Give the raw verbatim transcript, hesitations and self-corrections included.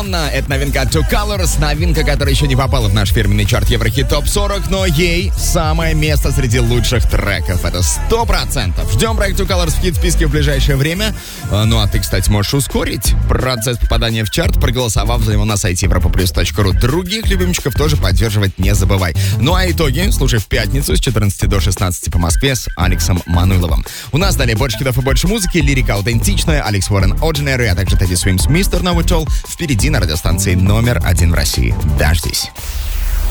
Мадонна. Это новинка Two Colors. Новинка, которая еще не попала в наш фирменный чарт Еврохит Топ сорок, но ей самое место среди лучших треков. Это сто процентов. Ждем проект Two Colors в хит-списке в ближайшее время. Ну а ты, кстати, можешь ускорить процесс попадания в чарт, проголосовав за него на сайте европа плюс точка ру. Других любимчиков тоже поддерживать не забывай. Ну а итоги слушай в пятницу с четырнадцати до шестнадцати по Москве с Алексом Мануиловым. У нас далее больше хитов и больше музыки, лирика аутентичная, Алекс Уоррен Ordinary, а также Teddy Swims Мистер Know It All. Впереди на радиостанции номер один в России. Дождись.